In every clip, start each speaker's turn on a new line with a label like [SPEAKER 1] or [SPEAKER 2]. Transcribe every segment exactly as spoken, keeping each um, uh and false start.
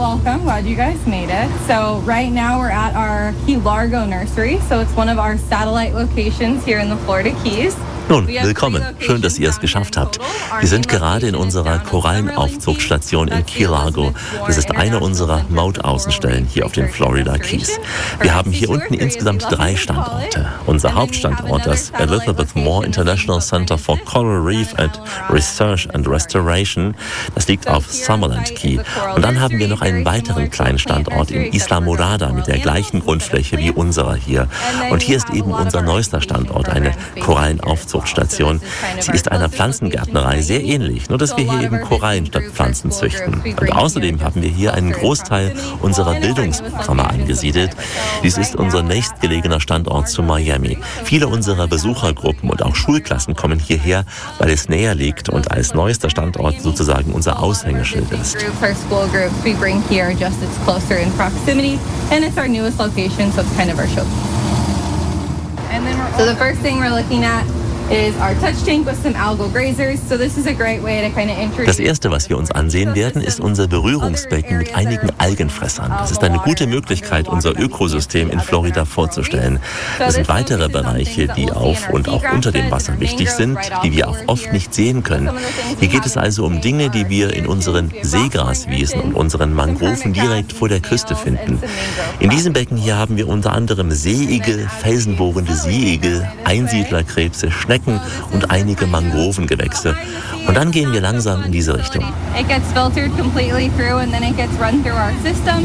[SPEAKER 1] welcome. Glad you guys made it. So right now we're at our Key Largo nursery. So it's one of our satellite locations here in the Florida Keys.
[SPEAKER 2] Nun, willkommen. Schön, dass ihr es geschafft habt. Wir sind gerade in unserer Korallenaufzuchtstation in Key Largo. Das ist eine unserer Maut-Außenstellen hier auf den Florida Keys. Wir haben hier unten insgesamt drei Standorte. Unser Hauptstandort, das Elizabeth Moore International Center for Coral Reef and Research and Restoration, das liegt auf Summerland Key. Und dann haben wir noch einen weiteren kleinen Standort in Isla Morada mit der gleichen Grundfläche wie unserer hier. Und hier ist eben unser neuester Standort, eine Korallenaufzuchtstation. Sie ist einer Pflanzengärtnerei sehr ähnlich, nur dass wir hier eben Korallen statt Pflanzen züchten. Und außerdem haben wir hier einen Großteil unserer Bildungsprogramme angesiedelt. Dies ist unser nächstgelegener Standort zu Miami. Viele unserer Besuchergruppen und auch Schulklassen kommen hierher, weil es näher liegt und als neuester Standort sozusagen unser Aushängeschild ist.
[SPEAKER 1] So the first thing we're looking at is our touch tank with some algal grazers. So this is a great way to kind of introduce.
[SPEAKER 2] Das erste, was wir uns ansehen werden, ist unser Berührungsbecken mit einigen Algenfressern. Das ist eine gute Möglichkeit, unser Ökosystem in Florida vorzustellen. Es sind weitere Bereiche, die auf und auch unter dem Wasser wichtig sind, die wir auch oft nicht sehen können. Hier geht es also um Dinge, die wir in unseren Seegraswiesen und unseren Mangroven direkt vor der Küste finden. In diesem Becken hier haben wir unter anderem Seeigel, felsenbohrende Seeigel, Einsiedlerkrebse, Schnecken und einige Mangrovengewächse. Und dann gehen wir langsam in diese Richtung.
[SPEAKER 1] It gets filtered completely through and then it gets run through our system.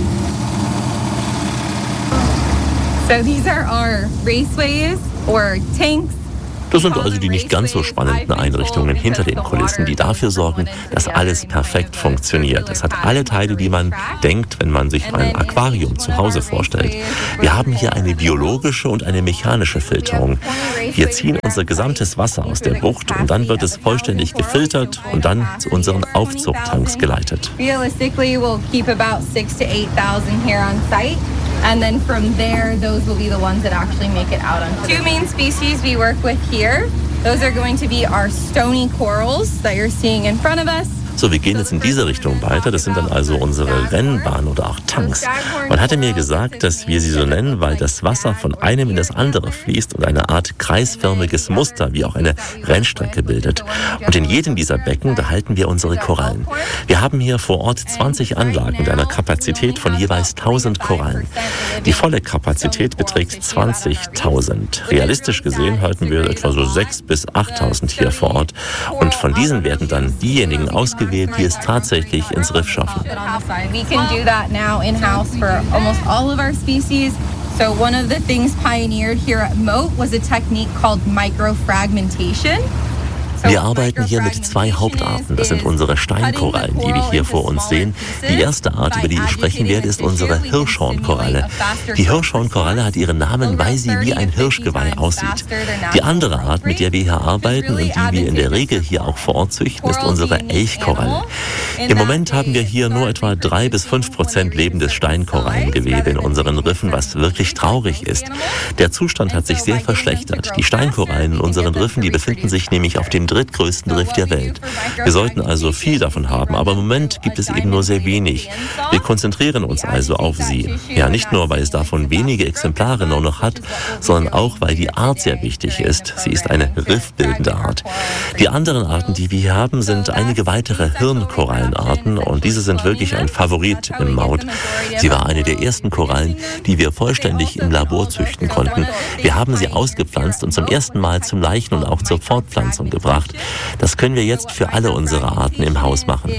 [SPEAKER 1] So these are our raceways or tanks.
[SPEAKER 2] Das sind also die nicht ganz so spannenden Einrichtungen hinter den Kulissen, die dafür sorgen, dass alles perfekt funktioniert. Es hat alle Teile, die man denkt, wenn man sich ein Aquarium zu Hause vorstellt. Wir haben hier eine biologische und eine mechanische Filterung. Wir ziehen unser gesamtes Wasser aus der Bucht und dann wird es vollständig gefiltert und dann zu unseren Aufzuchttanks geleitet.
[SPEAKER 1] Realistically, we'll keep about six to eight thousand here on site. And then from there, those will be the ones that actually make it out onto the two main species we work with here. Those are going to be our stony corals that you're seeing in front of us.
[SPEAKER 2] So, wir gehen jetzt in diese Richtung weiter. Das sind dann also unsere Rennbahnen oder auch Tanks. Man hatte mir gesagt, dass wir sie so nennen, weil das Wasser von einem in das andere fließt und eine Art kreisförmiges Muster wie auch eine Rennstrecke bildet. Und in jedem dieser Becken, da halten wir unsere Korallen. Wir haben hier vor Ort zwanzig Anlagen mit einer Kapazität von jeweils tausend Korallen. Die volle Kapazität beträgt zwanzigtausend. Realistisch gesehen halten wir etwa so sechstausend bis achttausend hier vor Ort. Und von diesen werden dann diejenigen ausgewählt, die es tatsächlich ins Riff schaffen.
[SPEAKER 1] We can do that now in-house for almost all of our species. So one of the things pioneered here at Moat was a technique called microfragmentation.
[SPEAKER 2] Wir arbeiten hier mit zwei Hauptarten. Das sind unsere Steinkorallen, die wir hier vor uns sehen. Die erste Art, über die ich sprechen werde, ist unsere Hirschhornkoralle. Die Hirschhornkoralle hat ihren Namen, weil sie wie ein Hirschgeweih aussieht. Die andere Art, mit der wir hier arbeiten und die wir in der Regel hier auch vor Ort züchten, ist unsere Elchkoralle. Im Moment haben wir hier nur etwa drei bis fünf Prozent lebendes Steinkorallengewebe in unseren Riffen, was wirklich traurig ist. Der Zustand hat sich sehr verschlechtert. Die Steinkorallen in unseren Riffen, die befinden sich nämlich auf dem drittgrößten Riff der Welt. Wir sollten also viel davon haben, aber im Moment gibt es eben nur sehr wenig. Wir konzentrieren uns also auf sie. Ja, nicht nur, weil es davon wenige Exemplare nur noch hat, sondern auch, weil die Art sehr wichtig ist. Sie ist eine riffbildende Art. Die anderen Arten, die wir hier haben, sind einige weitere Hirnkorallenarten und diese sind wirklich ein Favorit im Maut. Sie war eine der ersten Korallen, die wir vollständig im Labor züchten konnten. Wir haben sie ausgepflanzt und zum ersten Mal zum Leichen und auch zur Fortpflanzung gebracht. Das können wir jetzt für alle unsere Arten im Haus machen.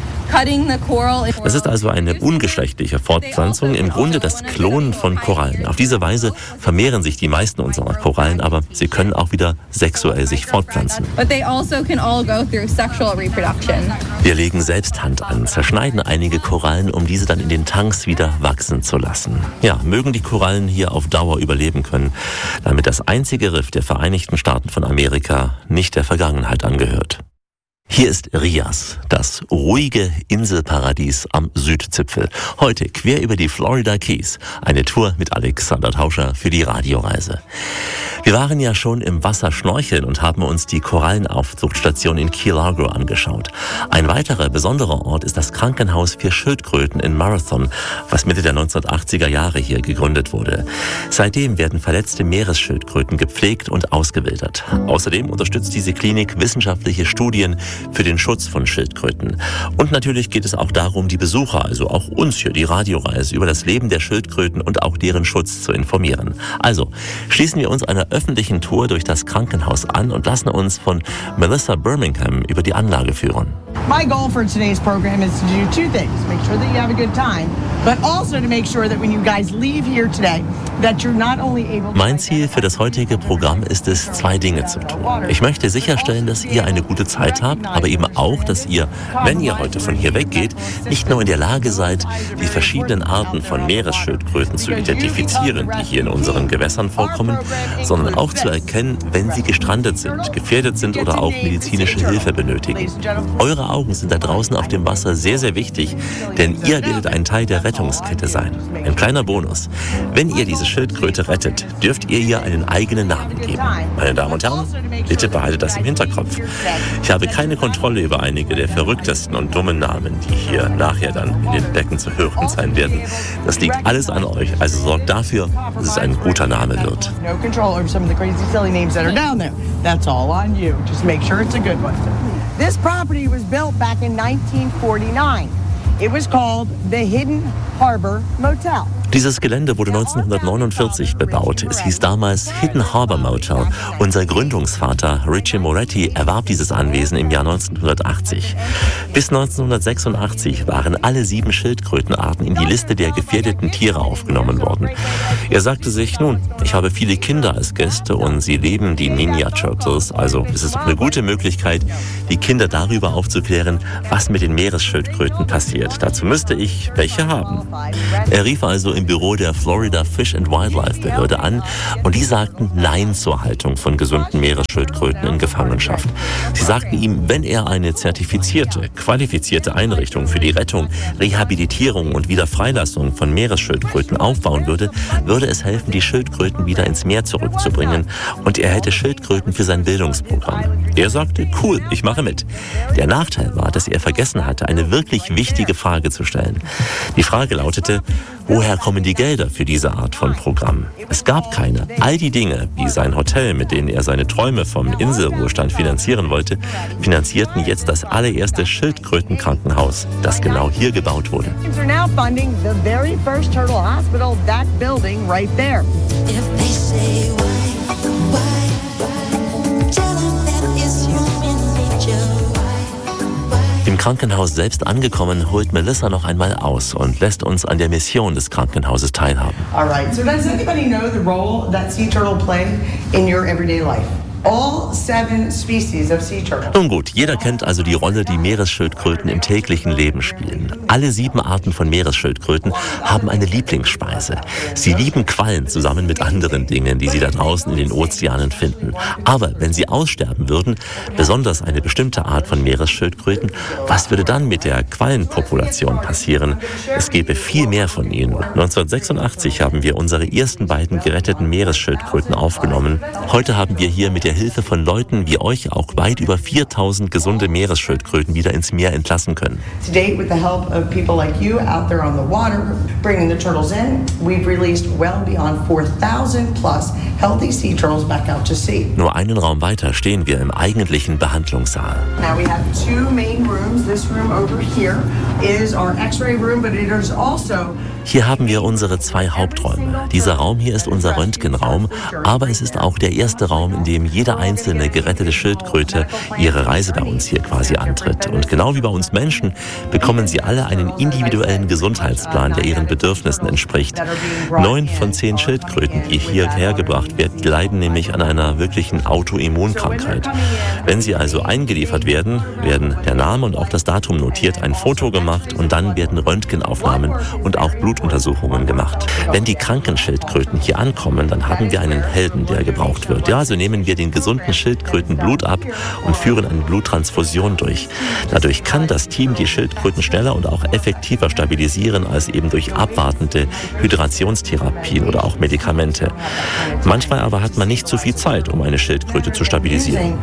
[SPEAKER 2] Das ist also eine ungeschlechtliche Fortpflanzung, im Grunde das Klonen von Korallen. Auf diese Weise vermehren sich die meisten unserer Korallen, aber sie können auch wieder sexuell sich fortpflanzen. Wir legen selbst Hand an, zerschneiden einige Korallen, um diese dann in den Tanks wieder wachsen zu lassen. Ja, mögen die Korallen hier auf Dauer überleben können, damit das einzige Riff der Vereinigten Staaten von Amerika nicht der Vergangenheit angehört. Hier ist Rias, das ruhige Inselparadies am Südzipfel. Heute quer über die Florida Keys. Eine Tour mit Alexander Tauscher für die Radioreise. Wir waren ja schon im Wasser schnorcheln und haben uns die Korallenaufzuchtstation in Key Largo angeschaut. Ein weiterer besonderer Ort ist das Krankenhaus für Schildkröten in Marathon, was Mitte der neunzehnhundertachtziger Jahre hier gegründet wurde. Seitdem werden verletzte Meeresschildkröten gepflegt und ausgewildert. Außerdem unterstützt diese Klinik wissenschaftliche Studien für den Schutz von Schildkröten. Und natürlich geht es auch darum, die Besucher, also auch uns hier, die Radioreise, über das Leben der Schildkröten und auch deren Schutz zu informieren. Also schließen wir uns einer öffentlichen Tour durch das Krankenhaus an und lassen uns von Melissa Birmingham über die Anlage führen.
[SPEAKER 3] My goal for today's program is to do two things. Make sure that you have a good time, but also to make sure that when you guys leave here today, that you're not only able to...
[SPEAKER 2] Mein Ziel für das heutige Programm ist es, zwei Dinge zu tun. Ich möchte sicherstellen, dass ihr eine gute Zeit habt, aber eben auch, dass ihr, wenn ihr heute von hier weggeht, nicht nur in der Lage seid, die verschiedenen Arten von Meeresschildkröten zu identifizieren, die hier in unseren Gewässern vorkommen, sondern auch zu erkennen, wenn sie gestrandet sind, gefährdet sind oder auch medizinische Hilfe benötigen. Eure Augen sind da draußen auf dem Wasser sehr, sehr wichtig, denn ihr werdet ein Teil der Rettungskette sein. Ein kleiner Bonus. Wenn ihr diese Schildkröte rettet, dürft ihr ihr einen eigenen Namen geben. Meine Damen und Herren, bitte behaltet das im Hinterkopf. Ich habe keine Kontrolle über einige der verrücktesten und dummen Namen, die hier nachher dann in den Becken zu hören sein werden. Das liegt alles an euch, also sorgt dafür, dass es ein guter Name wird.
[SPEAKER 3] No control over some of the crazy silly names that are down there. That's all on you. Just make sure it's a good one. This property was built back in nineteen forty-nine. It was called the Hidden Harbor Motel.
[SPEAKER 2] Dieses Gelände wurde neunzehnhundertneunundvierzig bebaut. Es hieß damals Hidden Harbor Motel. Unser Gründungsvater Richie Moretti erwarb dieses Anwesen im Jahr neunzehnhundertachtzig. Bis neunzehnhundertsechsundachtzig waren alle sieben Schildkrötenarten in die Liste der gefährdeten Tiere aufgenommen worden. Er sagte sich, nun, ich habe viele Kinder als Gäste und sie leben die Ninja Turtles, also ist es doch eine gute Möglichkeit, die Kinder darüber aufzuklären, was mit den Meeresschildkröten passiert. Dazu müsste ich welche haben. Er rief also im Büro der Florida Fish and Wildlife Behörde an und die sagten Nein zur Haltung von gesunden Meeresschildkröten in Gefangenschaft. Sie sagten ihm, wenn er eine zertifizierte, qualifizierte Einrichtung für die Rettung, Rehabilitierung und Wiederfreilassung von Meeresschildkröten aufbauen würde, würde es helfen, die Schildkröten wieder ins Meer zurückzubringen und er hätte Schildkröten für sein Bildungsprogramm. Er sagte, cool, ich mache mit. Der Nachteil war, dass er vergessen hatte, eine wirklich wichtige Frage zu stellen. Die Frage lautete, woher kommen die Gelder für diese Art von Programm? Es gab keine. All die Dinge, wie sein Hotel, mit denen er seine Träume vom Inselruhestand finanzieren wollte, finanzierten jetzt das allererste Schildkrötenkrankenhaus, das genau hier gebaut wurde. Im Krankenhaus selbst angekommen, holt Melissa noch einmal aus und lässt uns an der Mission des Krankenhauses teilhaben.
[SPEAKER 3] All right. So does anybody know the role that sea turtle play in your everyday life? All seven species of sea turtle.
[SPEAKER 2] Nun gut, jeder kennt also die Rolle, die Meeresschildkröten im täglichen Leben spielen. Alle sieben Arten von Meeresschildkröten haben eine Lieblingsspeise. Sie lieben Quallen zusammen mit anderen Dingen, die sie da draußen in den Ozeanen finden. Aber wenn sie aussterben würden, besonders eine bestimmte Art von Meeresschildkröten, was würde dann mit der Quallenpopulation passieren? Es gäbe viel mehr von ihnen. neunzehnhundertsechsundachtzig haben wir unsere ersten beiden geretteten Meeresschildkröten aufgenommen. Heute haben wir hier mit der Hilfe von Leuten wie euch auch weit über viertausend gesunde Meeresschildkröten wieder ins Meer entlassen können.
[SPEAKER 3] To date, with the help of people like you out there on the water, bringing the turtles in, we've released well beyond four thousand plus healthy sea turtles back out to sea.
[SPEAKER 2] Nur einen Raum weiter stehen wir im eigentlichen Behandlungssaal.
[SPEAKER 3] Now we have two main rooms. This room over here is our X-ray room, but it is also
[SPEAKER 2] Hier haben wir unsere zwei Haupträume. Dieser Raum hier ist unser Röntgenraum, aber es ist auch der erste Raum, in dem jede einzelne gerettete Schildkröte ihre Reise bei uns hier quasi antritt. Und genau wie bei uns Menschen bekommen sie alle einen individuellen Gesundheitsplan, der ihren Bedürfnissen entspricht. Neun von zehn Schildkröten, die hierher gebracht werden, leiden nämlich an einer wirklichen Autoimmunkrankheit. Wenn sie also eingeliefert werden, werden der Name und auch das Datum notiert, ein Foto gemacht und dann werden Röntgenaufnahmen und auch Blut Blutuntersuchungen gemacht. Wenn die kranken Schildkröten hier ankommen, dann haben wir einen Helden, der gebraucht wird. Ja, also nehmen wir den gesunden Schildkröten Blut ab und führen eine Bluttransfusion durch. Dadurch kann das Team die Schildkröten schneller und auch effektiver stabilisieren als eben durch abwartende Hydrationstherapien oder auch Medikamente. Manchmal aber hat man nicht so viel Zeit, um eine Schildkröte zu stabilisieren.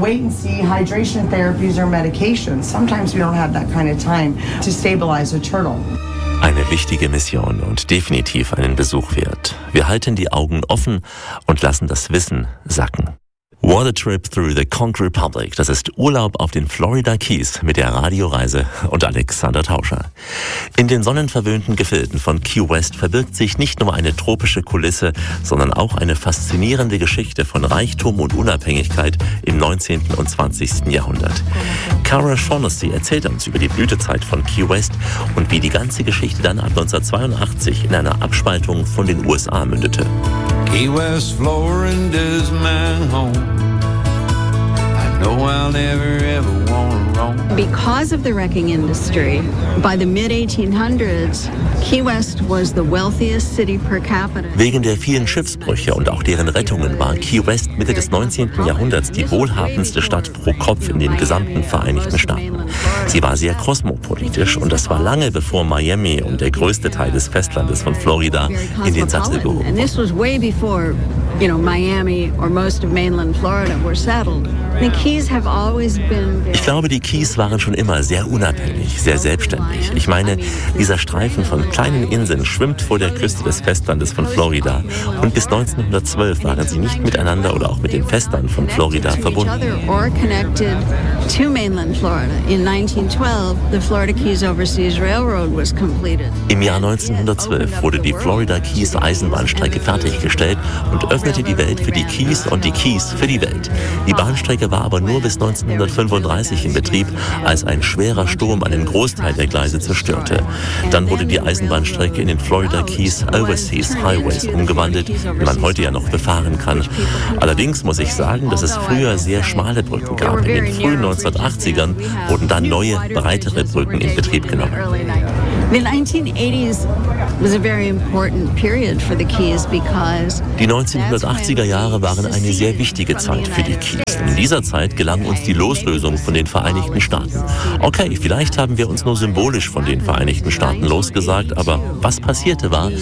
[SPEAKER 2] Eine wichtige Mission und definitiv einen Besuch wert. Wir halten die Augen offen und lassen das Wissen sacken. What a Trip Through the Conch Republic. Das ist Urlaub auf den Florida Keys mit der Radioreise und Alexander Tauscher. In den sonnenverwöhnten Gefilden von Key West verbirgt sich nicht nur eine tropische Kulisse, sondern auch eine faszinierende Geschichte von Reichtum und Unabhängigkeit im neunzehnten und zwanzigsten Jahrhundert. Cara Shaughnessy erzählt uns über die Blütezeit von Key West und wie die ganze Geschichte dann ab neunzehnhundertzweiundachtzig in einer Abspaltung von den U S A mündete.
[SPEAKER 4] Key West, Florida is my home. I know I'll never ever want to roam.
[SPEAKER 5] Because of the wrecking industry, by the mid eighteen hundreds, Key West was the wealthiest city per capita.
[SPEAKER 2] Wegen der vielen Schiffsbrüche und auch deren Rettungen war Key West Mitte des neunzehnten Jahrhunderts die wohlhabendste Stadt pro Kopf in den gesamten Vereinigten Staaten. Sie war sehr kosmopolitisch und das war lange bevor Miami und der größte Teil des Festlandes von Florida in den Sattel gehoben
[SPEAKER 5] And this was way before, you know, Miami or most of mainland Florida were settled. The Keys have always been
[SPEAKER 2] Ich glaube, die Keys waren schon immer sehr unabhängig, sehr selbstständig. Ich meine, dieser Streifen von kleinen Inseln schwimmt vor der Küste des Festlandes von Florida und bis neunzehnhundertzwölf waren sie nicht miteinander oder auch mit dem Festland von Florida verbunden. Im Jahr neunzehnhundertzwölf wurde die Florida Keys Eisenbahnstrecke fertiggestellt und öffnete die Welt für die Keys und die Keys für die Welt. Die Bahnstrecke war aber nur bis neunzehnhundertfünfunddreißig in Betrieb, als ein schwerer Sturm einen Großteil der Gleise zerstörte. Dann wurde die Eisenbahnstrecke in den Florida Keys Overseas Highways umgewandelt, die man heute ja noch befahren kann. Allerdings muss ich sagen, dass es früher sehr schmale Brücken gab. In den frühen neunzehnhundertachtzigern wurden dann neue, breitere Brücken in Betrieb genommen. Die neunzehnhundertachtziger Jahre waren eine sehr wichtige Zeit für die Keys. In dieser Zeit gelang uns die Loslösung von den Vereinigten Staaten. Okay, vielleicht haben wir uns nur symbolisch von den Vereinigten Staaten losgesagt, aber was passierte war,